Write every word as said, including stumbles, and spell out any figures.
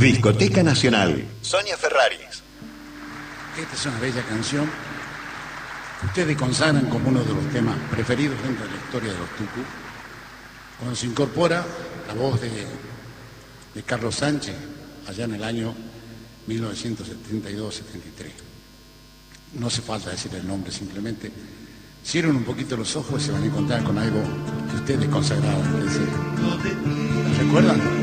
Discoteca Nacional. Sonia Ferraris. Esta es una bella canción que ustedes consagran como uno de los temas preferidos dentro de la historia de los Tucu, cuando se incorpora la voz de, de Carlos Sánchez allá en el año mil novecientos setenta y dos setenta y tres. No hace falta decir el nombre, simplemente cierren un poquito los ojos y se van a encontrar con algo que ustedes consagraban. ¿Recuerdan?